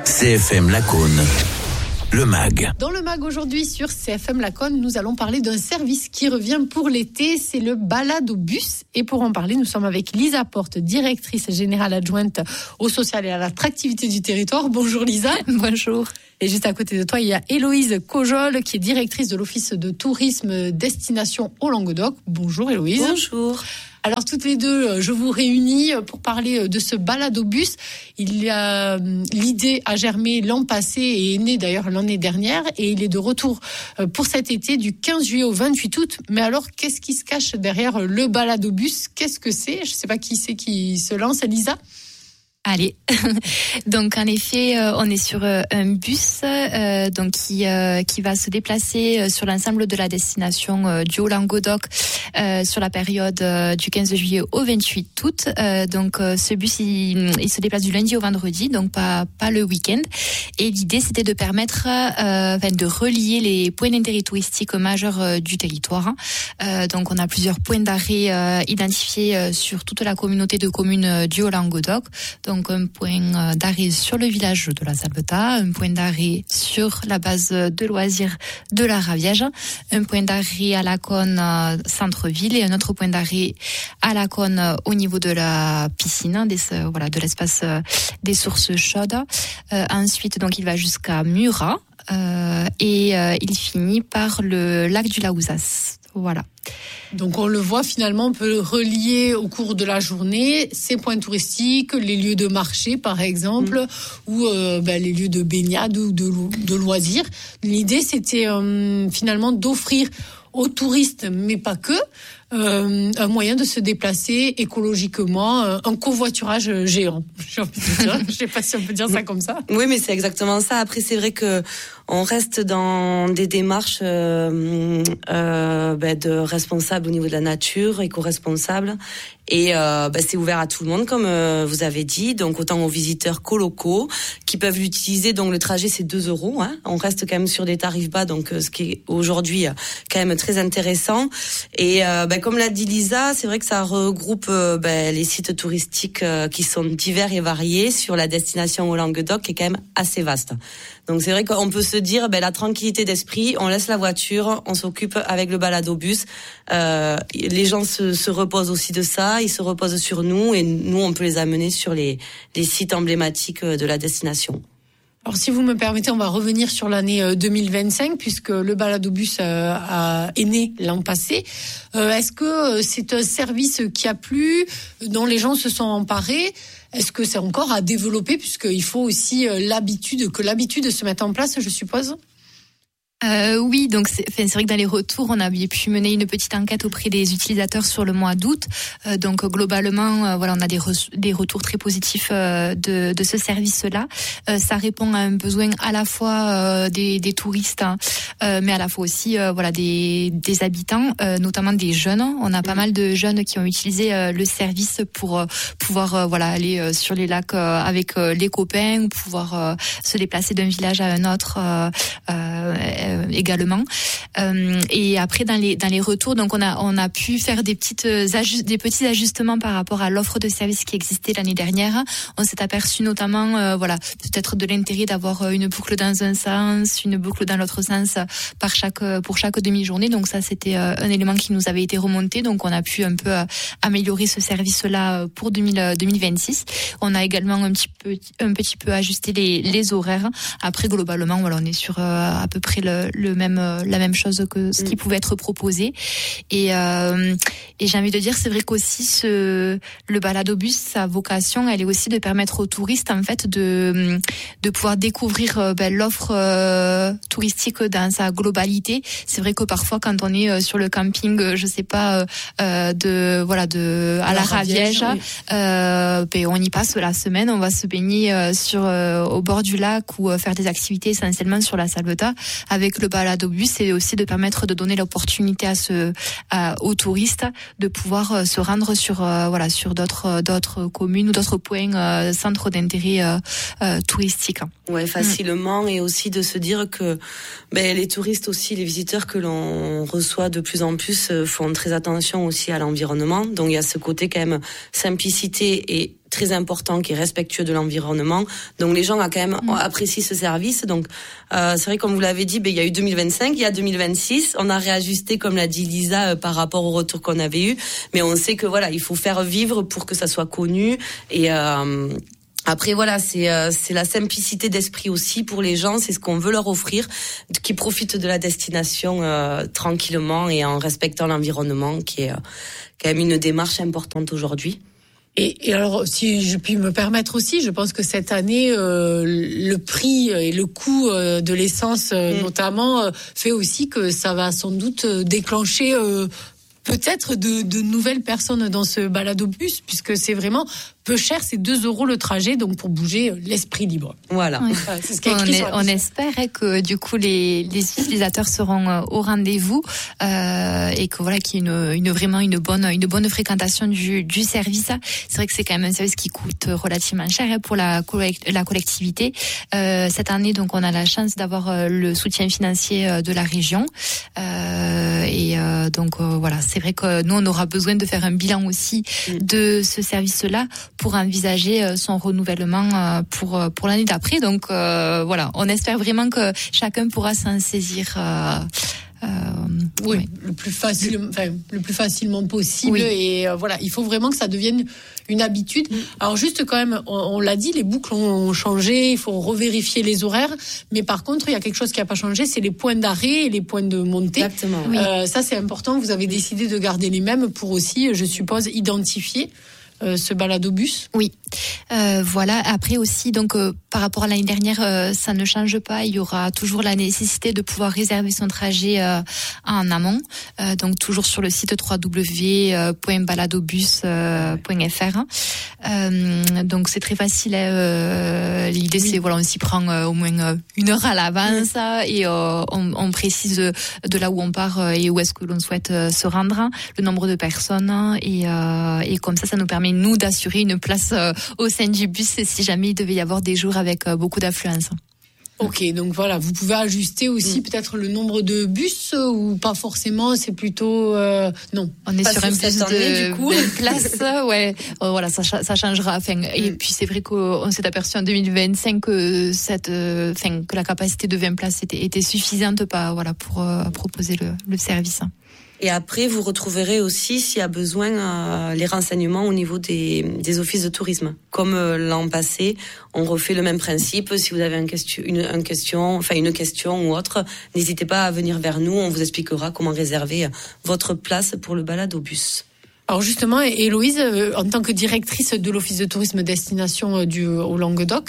CFM Lacaune. Le MAG. Dans le MAG aujourd'hui sur CFM Lacaune, nous allons parler d'un service qui revient pour l'été, c'est le balado-bus. Et pour en parler, nous sommes avec Lisa Porte, directrice générale adjointe au social et à l'attractivité du territoire. Bonjour Lisa. Bonjour. Et juste à côté de toi, il y a Héloïse Cojol, qui est directrice de l'Office de tourisme destination au Languedoc. Bonjour Héloïse. Bonjour. Alors toutes les deux, je vous réunis pour parler de ce balado-bus. L'idée a germé l'an passé et est née d'ailleurs l'année dernière, et il est de retour pour cet été du 15 juillet au 28 août. Mais alors, qu'est-ce qui se cache derrière le balado-bus ? Qu'est-ce que c'est ? Je ne sais pas qui c'est qui se lance. Lisa ? Allez, donc en effet, on est sur un bus donc qui va se déplacer sur l'ensemble de la destination du Haut-Languedoc sur la période du 15 juillet au 28 août. Donc ce bus il se déplace du lundi au vendredi, donc pas le week-end. Et l'idée c'était de permettre de relier les points d'intérêt touristique majeurs du territoire. Donc on a plusieurs points d'arrêt identifiés sur toute la communauté de communes du Haut-Languedoc. Donc un point d'arrêt sur le village de la Salvetat, un point d'arrêt sur la base de loisirs de la Raviège, un point d'arrêt à Lacaune centre-ville et un autre point d'arrêt à Lacaune au niveau de la piscine, de l'espace des sources chaudes. Ensuite, donc il va jusqu'à Murat et il finit par le lac du Laouzas. Voilà. Donc on le voit, finalement, on peut relier au cours de la journée ces points touristiques, les lieux de marché par exemple, ou les lieux de baignade ou de loisirs. L'idée c'était finalement d'offrir aux touristes, mais pas que, un moyen de se déplacer écologiquement, un covoiturage géant. J'ai envie de dire, je sais pas si on peut dire ça comme ça. Oui, mais c'est exactement ça. Après, c'est vrai que on reste dans des démarches de responsables au niveau de la nature, éco-responsables. Et c'est ouvert à tout le monde, comme vous avez dit, donc autant aux visiteurs qu'aux locaux qui peuvent l'utiliser. Donc le trajet c'est 2 €. On reste quand même sur des tarifs bas, donc ce qui est aujourd'hui quand même très intéressant. Et comme l'a dit Lisa, c'est vrai que ça regroupe les sites touristiques qui sont divers et variés sur la destination au Languedoc, qui est quand même assez vaste. Donc c'est vrai qu'on peut se dire la tranquillité d'esprit, on laisse la voiture, on s'occupe avec le balado-bus. Les gens se reposent aussi de ça, ils se reposent sur nous et nous on peut les amener sur les sites emblématiques de la destination. Alors si vous me permettez, on va revenir sur l'année 2025 puisque le balado-bus est né l'an passé. Est-ce que c'est un service qui a plu, dont les gens se sont emparés ? Est-ce que c'est encore à développer puisqu'il faut aussi l'habitude se mette en place, je suppose ? Oui, donc c'est vrai que dans les retours, on avait pu mener une petite enquête auprès des utilisateurs sur le mois d'août. Donc globalement, on a des retours très positifs de ce service-là. Ça répond à un besoin à la fois des touristes, mais à la fois aussi des habitants, notamment des jeunes. On a pas mal de jeunes qui ont utilisé le service pour pouvoir aller sur les lacs avec les copains, pouvoir se déplacer d'un village à un autre. Également. Et après dans les retours, donc on a pu faire des petits ajustements par rapport à l'offre de services qui existait l'année dernière. On s'est aperçu notamment peut-être de l'intérêt d'avoir une boucle dans un sens, une boucle dans l'autre sens pour chaque demi-journée. Donc ça c'était un élément qui nous avait été remonté. Donc on a pu un peu améliorer ce service-là pour 2026. On a également un petit peu ajusté les horaires. Après globalement on est sur à peu près la même chose que ce qui pouvait être proposé. Et j'ai envie de dire, c'est vrai qu'aussi le balado-bus, sa vocation, elle est aussi de permettre aux touristes en fait de pouvoir découvrir l'offre touristique dans sa globalité. C'est vrai que parfois quand on est sur le camping, je sais pas à la Raviège, oui. On y passe la semaine, on va se baigner au bord du lac ou faire des activités essentiellement sur la Salvetat. Avec le balado-bus, c'est aussi de permettre de donner l'opportunité aux touristes de pouvoir se rendre sur d'autres communes ou d'autres points centres d'intérêt touristique. Ouais, facilement, et aussi de se dire que les touristes aussi, les visiteurs que l'on reçoit de plus en plus font très attention aussi à l'environnement. Donc il y a ce côté quand même simplicité et très important, qui est respectueux de l'environnement. Donc les gens quand même apprécient ce service. Donc c'est vrai, comme vous l'avez dit, il y a eu 2025, il y a 2026. On a réajusté, comme l'a dit Lisa, par rapport au retour qu'on avait eu. Mais on sait que voilà, il faut faire vivre pour que ça soit connu. Et après voilà, c'est la simplicité d'esprit aussi pour les gens, c'est ce qu'on veut leur offrir, qui profitent de la destination tranquillement et en respectant l'environnement, qui est quand même une démarche importante aujourd'hui. Et alors, si je puis me permettre aussi, je pense que cette année, le prix et le coût de l'essence, notamment, fait aussi que ça va sans doute déclencher peut-être de nouvelles personnes dans ce balado-bus, puisque c'est vraiment peu cher, c'est 2 € le trajet, donc pour bouger l'esprit libre. Voilà. Oui. C'est ce qui est écrit on espère que du coup les utilisateurs seront au rendez-vous et que voilà qu'il y ait vraiment une bonne fréquentation du service. C'est vrai que c'est quand même un service qui coûte relativement cher pour la collectivité. Cette année, donc on a la chance d'avoir le soutien financier de la région donc voilà, c'est vrai que nous on aura besoin de faire un bilan aussi de ce service-là pour envisager son renouvellement pour l'année d'après. Donc voilà, on espère vraiment que chacun pourra s'en saisir. Oui, le plus facilement possible. Oui. Et voilà, il faut vraiment que ça devienne une habitude. Alors juste quand même, on l'a dit, les boucles ont changé, il faut revérifier les horaires. Mais par contre, il y a quelque chose qui n'a pas changé, c'est les points d'arrêt et les points de montée. Exactement. Oui. Ça, c'est important. Vous avez décidé de garder les mêmes pour aussi, je suppose, identifier ce balado-bus. Oui. Voilà. Après aussi, donc par rapport à l'année dernière, ça ne change pas. Il y aura toujours la nécessité de pouvoir réserver son trajet en amont. Donc toujours sur le site www.baladobus.fr. Donc c'est très facile. L'idée c'est voilà, on s'y prend au moins 1 heure à l'avance et on précise de là où on part et où est-ce que l'on souhaite se rendre, le nombre de personnes et comme ça nous permet nous d'assurer une place au sein du bus si jamais il devait y avoir des jours avec beaucoup d'affluence. Ok, donc voilà, vous pouvez ajuster aussi peut-être le nombre de bus ou pas forcément, c'est plutôt non. On est pas sur un bus du coup. de place, ouais. Voilà, ça changera. Enfin, et puis c'est vrai qu'on s'est aperçu en 2025 que que la capacité de 20 places était suffisante pour proposer le service. Et après, vous retrouverez aussi, s'il y a besoin, les renseignements au niveau des offices de tourisme. Comme l'an passé, on refait le même principe. Si vous avez une question ou autre, n'hésitez pas à venir vers nous. On vous expliquera comment réserver votre place pour le Baladobus. Alors justement, Héloïse, en tant que directrice de l'office de tourisme destination au Languedoc,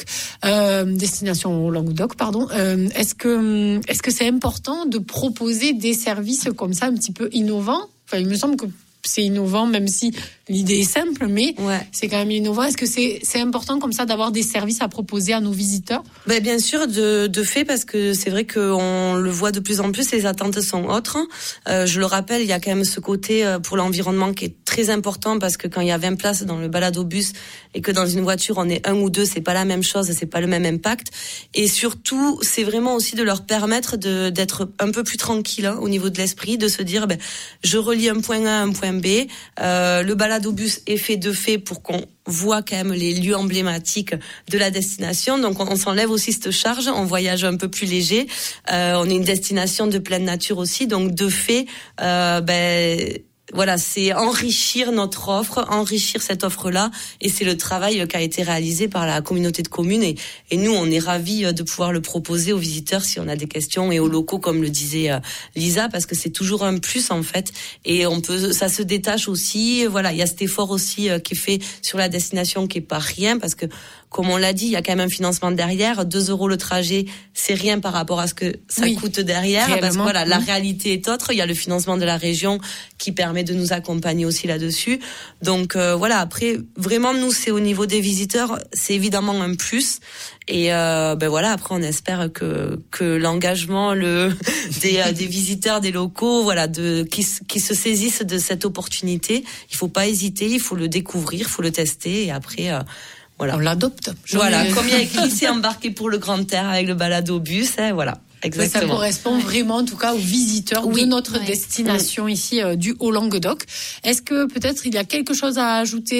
est-ce que c'est important de proposer des services comme ça un petit peu innovants? Enfin, il me semble que c'est innovant, même si l'idée est simple, mais c'est quand même innovant. Est-ce que c'est important comme ça d'avoir des services à proposer à nos visiteurs? Bien sûr, de fait, parce que c'est vrai qu'on le voit de plus en plus, les attentes sont autres. Je le rappelle, il y a quand même ce côté pour l'environnement qui est très important, parce que quand il y a 20 places dans le baladobus et que dans une voiture on est 1 ou 2, c'est pas la même chose, c'est pas le même impact. Et surtout, c'est vraiment aussi de leur permettre d'être un peu plus tranquille au niveau de l'esprit, de se dire je relie un point A à un point B. Le baladobus est fait pour qu'on voit quand même les lieux emblématiques de la destination. Donc on s'enlève aussi cette charge, on voyage un peu plus léger. On est une destination de pleine nature aussi, donc de fait, voilà, c'est enrichir notre offre, enrichir cette offre-là, et c'est le travail qui a été réalisé par la communauté de communes, et nous, on est ravis de pouvoir le proposer aux visiteurs si on a des questions, et aux locaux, comme le disait Lisa, parce que c'est toujours un plus, en fait, et ça se détache aussi, voilà, il y a cet effort aussi qui est fait sur la destination qui est pas rien, parce que, comme on l'a dit, il y a quand même un financement derrière. 2 € le trajet, c'est rien par rapport à ce que ça coûte derrière. Réellement. Parce que voilà, la réalité est autre. Il y a le financement de la région qui permet de nous accompagner aussi là-dessus. Donc voilà, après, vraiment, nous, c'est au niveau des visiteurs, c'est évidemment un plus. Et voilà, après, on espère que l'engagement des visiteurs, des locaux, voilà, qui se saisissent de cette opportunité. Il faut pas hésiter, il faut le découvrir, il faut le tester, et après. Voilà. On l'adopte. Voilà, comme il y a écrit, c'est embarqué pour le grand air avec le baladobus, voilà. Exactement. Ça correspond vraiment, en tout cas, aux visiteurs de notre destination ici du Haut-Languedoc. Est-ce que peut-être il y a quelque chose à ajouter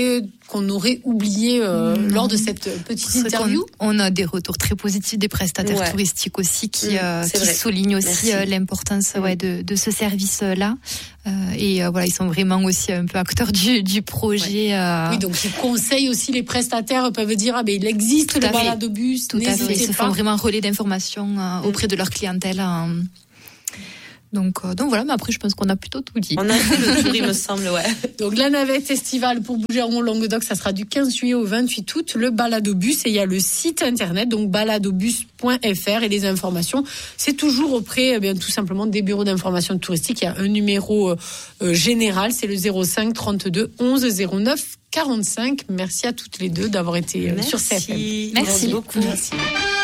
qu'on aurait oublié lors de cette petite interview? On a des retours très positifs des prestataires touristiques aussi qui soulignent aussi l'importance de ce service-là. Et voilà, ils sont vraiment aussi un peu acteurs du projet. Oui, donc ils conseillent aussi, les prestataires peuvent dire il existe le baladobus. Tout à fait. Ils se font vraiment un relais d'information auprès de leur clientèle. Donc voilà, mais après je pense qu'on a plutôt tout dit. On a fait le tour, il me semble, Donc la navette estivale pour Bougeron Languedoc, ça sera du 15 juillet au 28 août, le baladobus, et il y a le site internet, donc baladobus.fr, et les informations, c'est toujours auprès, tout simplement des bureaux d'information touristique. Il y a un numéro général, c'est le 05 32 11 09 45. Merci à toutes les deux d'avoir été sur CFM. Merci beaucoup. Merci.